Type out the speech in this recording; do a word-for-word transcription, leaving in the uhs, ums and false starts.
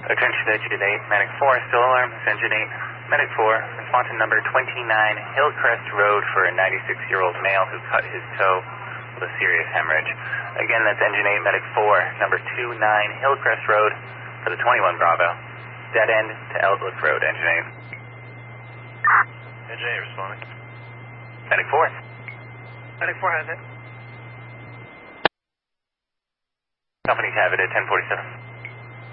Attention Engine eight, Medic four, still alarm, Engine eight. Medic four, response to number twenty-nine Hillcrest Road for a ninety-six-year-old male who cut his toe with a serious hemorrhage. Again, that's Engine eight, Medic four, number twenty-nine Hillcrest Road for the twenty-one Bravo. Dead end to Eldlick Road, Engine eight. Engine eight responding. Medic four. Medic four has it. Company have it at ten forty-seven.